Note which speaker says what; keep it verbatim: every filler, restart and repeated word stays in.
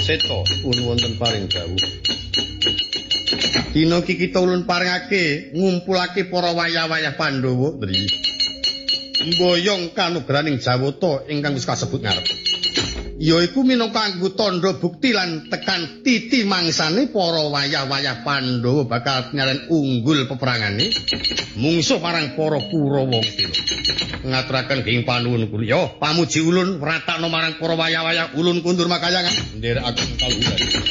Speaker 1: Seta pun wonten paring dawuh. Dina iki kita ulun paringake ngumpulake para wayah-wayah Pandhawa dri. Mboyong kanugraning Jawata ingkang wis kasebut ngarep. Yaiku minangka kanggo tandha bukti lan tekan titi mangsane para wayah-wayah Pandhawa bakal nyaren unggul peperangane mungsuh marang para Kurawa Ngastina. Ngaturaken ing panuwun kula ya pamuji ulun pratakna marang para wayah-wayah ulun kundur makayangan nderekaken kaluhuran.